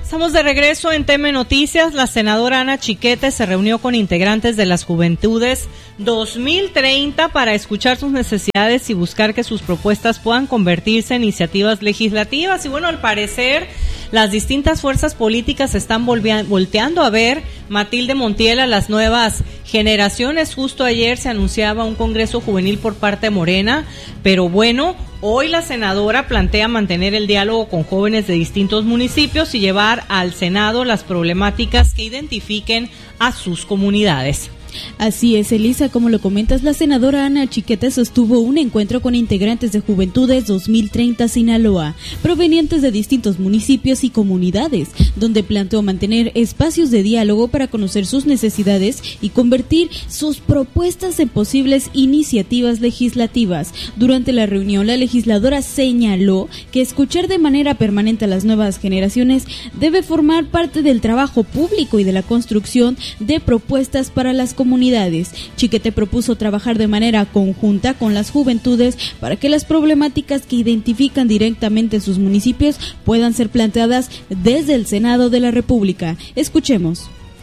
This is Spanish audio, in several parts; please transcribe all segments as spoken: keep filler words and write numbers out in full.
Estamos de regreso en T M Noticias. La senadora Ana Chiquete se reunió con integrantes de las Juventudes dos mil treinta para escuchar sus necesidades y buscar que sus propuestas puedan convertirse en iniciativas legislativas. Y bueno, al parecer las distintas fuerzas políticas están volteando a ver, Matilde Montiel, a las nuevas generaciones. Justo ayer se anunciaba un congreso juvenil por parte de Morena, pero bueno, hoy la senadora plantea mantener el diálogo con jóvenes de distintos municipios y llevar al Senado las problemáticas que identifiquen a sus comunidades. Así es, Elisa, como lo comentas, la senadora Ana Chiquete sostuvo un encuentro con integrantes de Juventudes dos mil treinta Sinaloa, provenientes de distintos municipios y comunidades, donde planteó mantener espacios de diálogo para conocer sus necesidades y convertir sus propuestas en posibles iniciativas legislativas. Durante la reunión, la legisladora señaló que escuchar de manera permanente a las nuevas generaciones debe formar parte del trabajo público y de la construcción de propuestas para las comunidades. Chiquete propuso trabajar de manera conjunta con las juventudes para que las problemáticas que identifican directamente sus municipios puedan ser planteadas desde el Senado de la República. Escuchemos.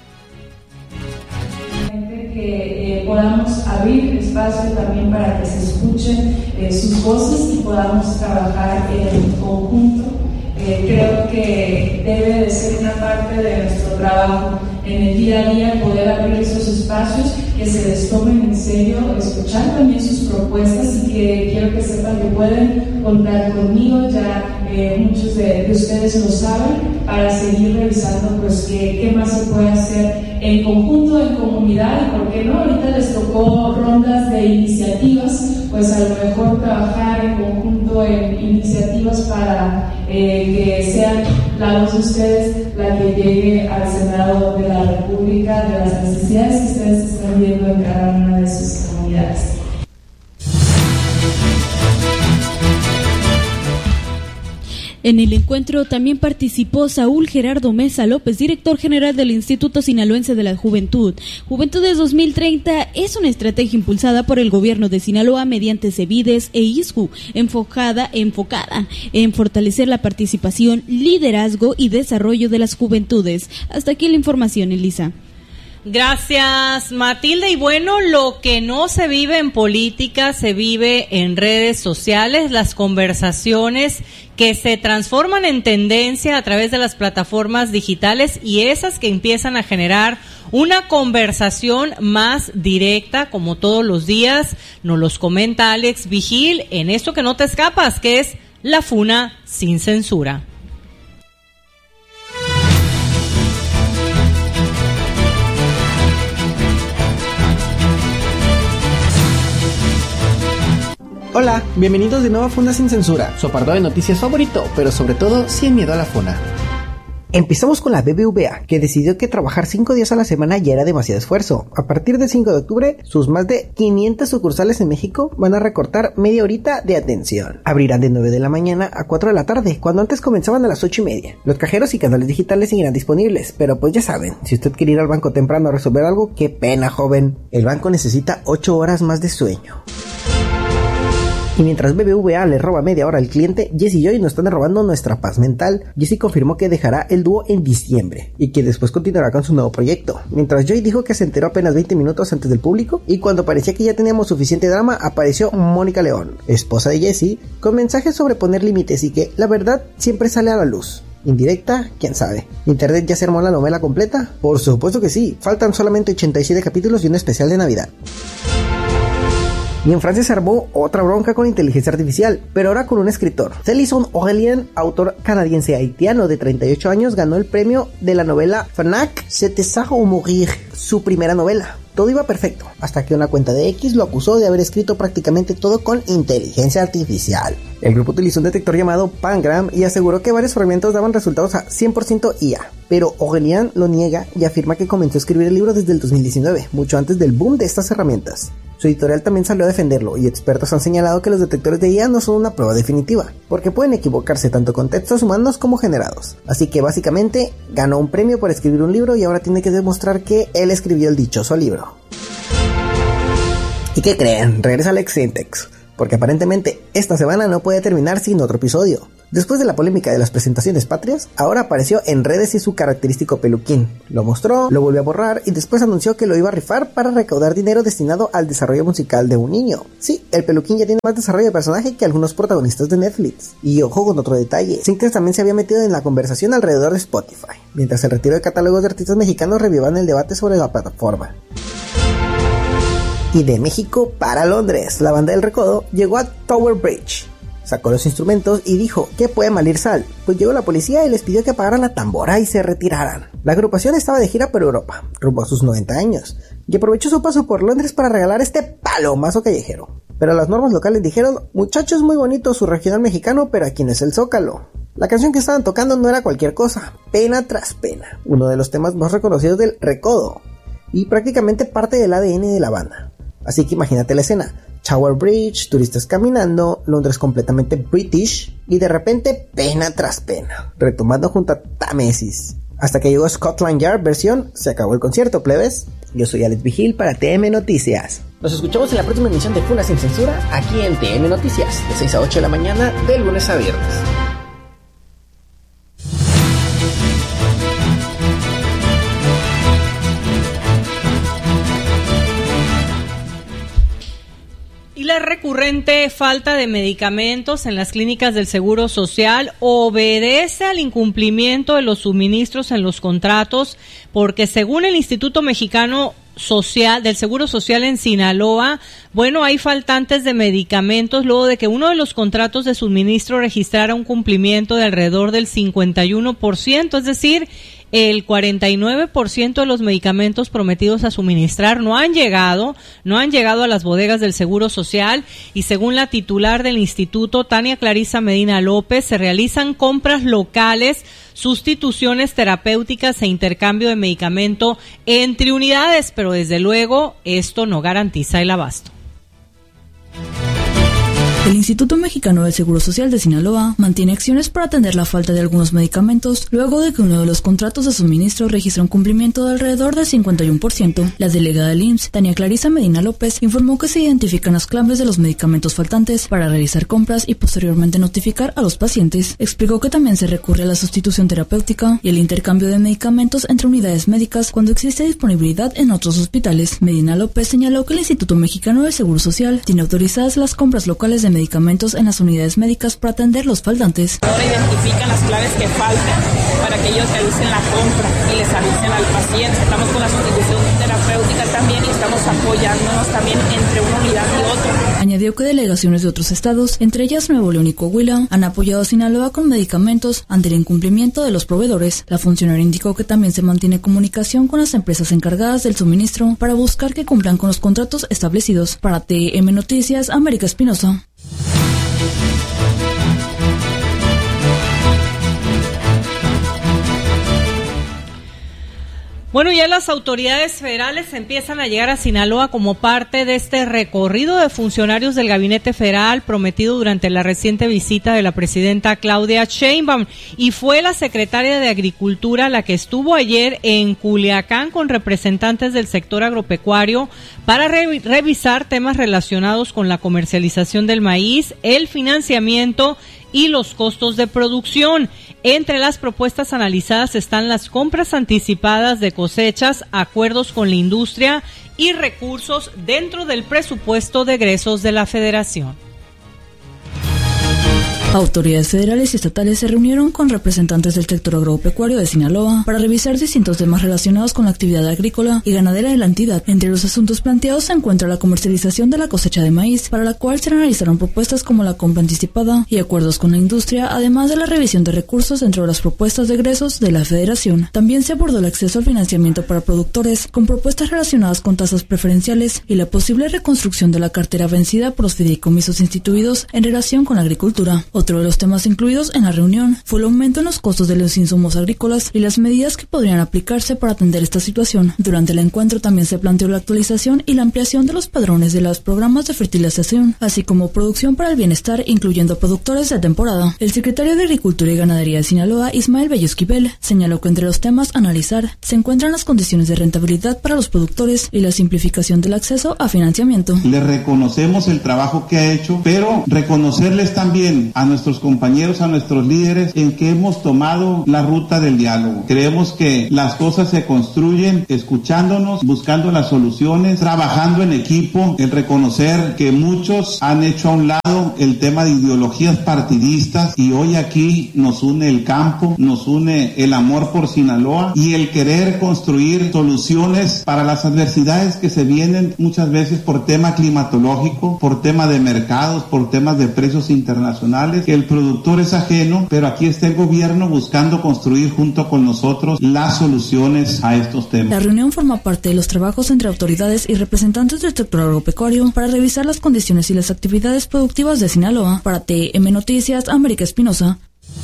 Que eh, podamos abrir espacio también para que se escuchen eh, sus voces y podamos trabajar en conjunto. Eh, creo que debe de ser una parte de nuestro trabajo en el día a día, poder abrir esos espacios, que se les tomen en serio, escuchar también sus propuestas, y que quiero que sepan que pueden contar conmigo, ya eh, muchos de, de ustedes lo saben, para seguir revisando pues qué, qué más se puede hacer en conjunto, en comunidad, y por qué no, ahorita les tocó rondas de iniciativas, pues a lo mejor trabajar en conjunto en iniciativas para eh, que sea la voz de ustedes la que llegue al Senado de la República, de las necesidades que ustedes están viendo en cada una de sus comunidades. En el encuentro también participó Saúl Gerardo Mesa López, director general del Instituto Sinaloense de la Juventud. Juventudes dos mil treinta es una estrategia impulsada por el gobierno de Sinaloa mediante CEBIDES e I S J U, enfocada, enfocada en fortalecer la participación, liderazgo y desarrollo de las juventudes. Hasta aquí la información, Elisa. Gracias, Matilde. Y bueno, lo que no se vive en política se vive en redes sociales, las conversaciones que se transforman en tendencia a través de las plataformas digitales y esas que empiezan a generar una conversación más directa, como todos los días nos los comenta Alex Vigil en esto que no te escapas, que es La Funa sin Censura. Hola, bienvenidos de nuevo a Funa Sin Censura, su apartado de noticias favorito, pero sobre todo sin miedo a la funa. Empezamos con la B B V A, que decidió que trabajar cinco días a la semana ya era demasiado esfuerzo. A partir del cinco de octubre, sus más de quinientas sucursales en México van a recortar media horita de atención. Abrirán de nueve de la mañana a cuatro de la tarde, cuando antes comenzaban a las ocho y media. Los cajeros y canales digitales seguirán disponibles, pero pues ya saben, si usted quiere ir al banco temprano a resolver algo, qué pena, joven. El banco necesita ocho horas más de sueño. Y mientras B B V A le roba media hora al cliente, Jesse y Joy nos están robando nuestra paz mental. Jesse confirmó que dejará el dúo en diciembre y que después continuará con su nuevo proyecto, mientras Joy dijo que se enteró apenas veinte minutos antes del público, y cuando parecía que ya teníamos suficiente drama, apareció Mónica León, esposa de Jesse, con mensajes sobre poner límites y que la verdad siempre sale a la luz. ¿Indirecta? ¿Quién sabe? ¿Internet ya se armó la novela completa? Por supuesto que sí, faltan solamente ochenta y siete capítulos y un especial de Navidad. Y en Francia se armó otra bronca con inteligencia artificial, pero ahora con un escritor. Célison Aurélien, autor canadiense haitiano de treinta y ocho años, ganó el premio de la novela Fnac C'est ça ou mourir, su primera novela. Todo iba perfecto, hasta que una cuenta de X lo acusó de haber escrito prácticamente todo con inteligencia artificial. El grupo utilizó un detector llamado Pangram y aseguró que varios fragmentos daban resultados a cien por ciento I A, pero Aurélien lo niega y afirma que comenzó a escribir el libro desde el dos mil diecinueve, mucho antes del boom de estas herramientas. Su editorial también salió a defenderlo, y expertos han señalado que los detectores de I A no son una prueba definitiva, porque pueden equivocarse tanto con textos humanos como generados. Así que básicamente ganó un premio por escribir un libro y ahora tiene que demostrar que él escribió el dichoso libro. ¿Y qué creen? Regresa Alex Sintex, porque aparentemente esta semana no puede terminar sin otro episodio. Después de la polémica de las presentaciones patrias, ahora apareció en redes y su característico peluquín. Lo mostró, lo volvió a borrar y después anunció que lo iba a rifar para recaudar dinero destinado al desarrollo musical de un niño. Sí, el peluquín ya tiene más desarrollo de personaje que algunos protagonistas de Netflix. Y ojo con otro detalle, Sinclair también se había metido en la conversación alrededor de Spotify, mientras el retiro de catálogos de artistas mexicanos revivan el debate sobre la plataforma. Y de México para Londres, la banda del Recodo llegó a Tower Bridge. Sacó los instrumentos y dijo que puede malir sal, pues llegó la policía y les pidió que apagaran la tambora y se retiraran. La agrupación estaba de gira por Europa, rumbo a sus noventa años, y aprovechó su paso por Londres para regalar este palomazo callejero. Pero las normas locales dijeron, muchachos, muy bonito su regional mexicano, pero aquí no es el Zócalo. La canción que estaban tocando no era cualquier cosa, Pena tras Pena, uno de los temas más reconocidos del Recodo, y prácticamente parte del A D N de la banda. Así que imagínate la escena, Tower Bridge, turistas caminando, Londres completamente British, y de repente Pena tras Pena, retomando junto a Támesis. Hasta que llegó Scotland Yard versión, se acabó el concierto, plebes. Yo soy Alex Vigil para T M Noticias. Nos escuchamos en la próxima emisión de Funa Sin Censura, aquí en T M Noticias, de seis a ocho de la mañana, de lunes a viernes. Y la recurrente falta de medicamentos en las clínicas del Seguro Social obedece al incumplimiento de los suministros en los contratos, porque según el Instituto Mexicano Social del Seguro Social en Sinaloa, bueno, hay faltantes de medicamentos luego de que uno de los contratos de suministro registrara un cumplimiento de alrededor del cincuenta y uno por ciento, es decir, el cuarenta y nueve por ciento de los medicamentos prometidos a suministrar no han llegado, no han llegado a las bodegas del Seguro Social, y según la titular del instituto, Tania Clarisa Medina López, se realizan compras locales, sustituciones terapéuticas e intercambio de medicamento entre unidades, pero desde luego esto no garantiza el abasto. El Instituto Mexicano del Seguro Social de Sinaloa mantiene acciones para atender la falta de algunos medicamentos, luego de que uno de los contratos de suministro registra un cumplimiento de alrededor del cincuenta y uno por ciento. La delegada del I M S S, Tania Clarisa Medina López, informó que se identifican las claves de los medicamentos faltantes para realizar compras y posteriormente notificar a los pacientes. Explicó que también se recurre a la sustitución terapéutica y el intercambio de medicamentos entre unidades médicas cuando existe disponibilidad en otros hospitales. Medina López señaló que el Instituto Mexicano del Seguro Social tiene autorizadas las compras locales de medicamentos en las unidades médicas para atender los faltantes. Ahora identifican las claves que faltan para que ellos realicen la compra y les avisen al paciente. Estamos con la sustitución terapéutica también y estamos apoyándonos también entre una unidad y otra. Añadió que delegaciones de otros estados, entre ellas Nuevo León y Coahuila, han apoyado a Sinaloa con medicamentos ante el incumplimiento de los proveedores. La funcionaria indicó que también se mantiene comunicación con las empresas encargadas del suministro para buscar que cumplan con los contratos establecidos. Para T M Noticias, América Espinosa. Bueno, ya las autoridades federales empiezan a llegar a Sinaloa como parte de este recorrido de funcionarios del Gabinete Federal prometido durante la reciente visita de la presidenta Claudia Sheinbaum, y fue la secretaria de Agricultura la que estuvo ayer en Culiacán con representantes del sector agropecuario para re- revisar temas relacionados con la comercialización del maíz, el financiamiento y los costos de producción. Entre las propuestas analizadas están las compras anticipadas de cosechas, acuerdos con la industria y recursos dentro del presupuesto de egresos de la Federación. Autoridades federales y estatales se reunieron con representantes del sector agropecuario de Sinaloa para revisar distintos temas relacionados con la actividad agrícola y ganadera de la entidad. Entre los asuntos planteados se encuentra la comercialización de la cosecha de maíz, para la cual se analizaron propuestas como la compra anticipada y acuerdos con la industria, además de la revisión de recursos dentro de las propuestas de egresos de la Federación. También se abordó el acceso al financiamiento para productores, con propuestas relacionadas con tasas preferenciales y la posible reconstrucción de la cartera vencida por los fideicomisos instituidos en relación con la agricultura. Otro de los temas incluidos en la reunión fue el aumento en los costos de los insumos agrícolas y las medidas que podrían aplicarse para atender esta situación. Durante el encuentro también se planteó la actualización y la ampliación de los padrones de los programas de fertilización, así como producción para el bienestar, incluyendo productores de temporada. El secretario de Agricultura y Ganadería de Sinaloa, Ismael Bello Esquivel, señaló que entre los temas a analizar se encuentran las condiciones de rentabilidad para los productores y la simplificación del acceso a financiamiento. Le reconocemos el trabajo que ha hecho, pero reconocerles también a nuestros compañeros, a nuestros líderes, en que hemos tomado la ruta del diálogo. Creemos que las cosas se construyen escuchándonos, buscando las soluciones, trabajando en equipo, el reconocer que muchos han hecho a un lado el tema de ideologías partidistas y hoy aquí nos une el campo, nos une el amor por Sinaloa y el querer construir soluciones para las adversidades que se vienen muchas veces por tema climatológico, por tema de mercados, por temas de precios internacionales, que el productor es ajeno, pero aquí está el gobierno buscando construir junto con nosotros las soluciones a estos temas. La reunión forma parte de los trabajos entre autoridades y representantes del sector agropecuario para revisar las condiciones y las actividades productivas de Sinaloa. Para T M Noticias, América Espinosa.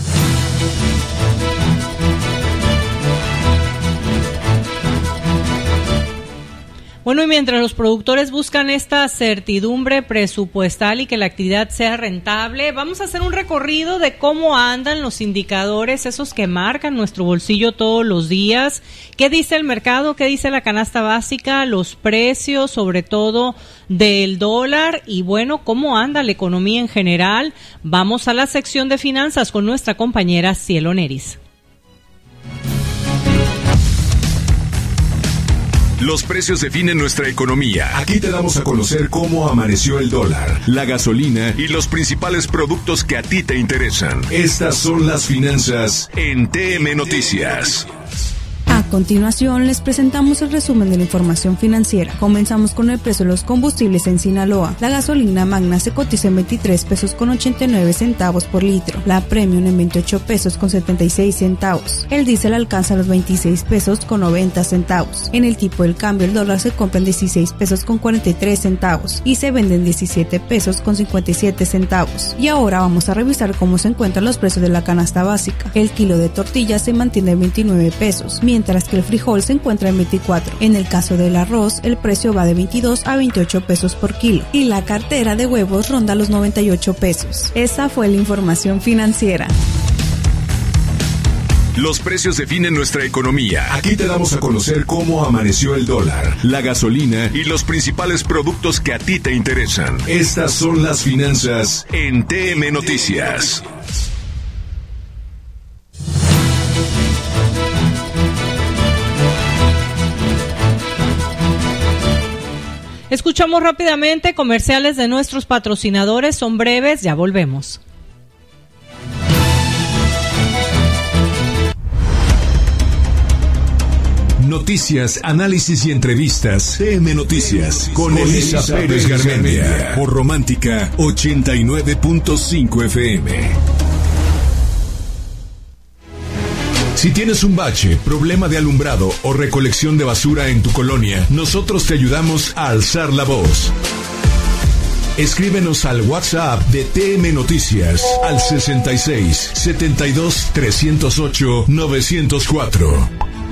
Bueno, y mientras los productores buscan esta certidumbre presupuestal y que la actividad sea rentable, vamos a hacer un recorrido de cómo andan los indicadores, esos que marcan nuestro bolsillo todos los días. ¿Qué dice el mercado? ¿Qué dice la canasta básica? Los precios, sobre todo del dólar, y bueno, cómo anda la economía en general. Vamos a la sección de finanzas con nuestra compañera Cielo Neris. Los precios definen nuestra economía. Aquí te damos a conocer cómo amaneció el dólar, la gasolina y los principales productos que a ti te interesan. Estas son las finanzas en T M Noticias. A continuación, les presentamos el resumen de la información financiera. Comenzamos con el precio de los combustibles en Sinaloa. La gasolina magna se cotiza en veintitrés pesos con ochenta y nueve centavos por litro. La premium en veintiocho pesos con setenta y seis centavos. El diésel alcanza los veintiséis pesos con noventa centavos. En el tipo del cambio, el dólar se compra en dieciséis pesos con cuarenta y tres centavos y se vende en diecisiete pesos con cincuenta y siete centavos. Y ahora vamos a revisar cómo se encuentran los precios de la canasta básica. El kilo de tortillas se mantiene en veintinueve pesos, mientras que el frijol se encuentra en veinticuatro. En el caso del arroz, el precio va de veintidós a veintiocho pesos por kilo y la cartera de huevos ronda los noventa y ocho pesos. Esa fue la información financiera. Los precios definen nuestra economía. Aquí te damos a conocer cómo amaneció el dólar, la gasolina y los principales productos que a ti te interesan. Estas son las finanzas en T M Noticias. Escuchamos rápidamente comerciales de nuestros patrocinadores, son breves, ya volvemos. Noticias, análisis y entrevistas. T M Noticias con Elisa Pérez Garmendia por Romántica ochenta y nueve punto cinco F M. Si tienes un bache, problema de alumbrado o recolección de basura en tu colonia, nosotros te ayudamos a alzar la voz. Escríbenos al WhatsApp de T M Noticias al sesenta y seis, setenta y dos, trescientos ocho, novecientos cuatro.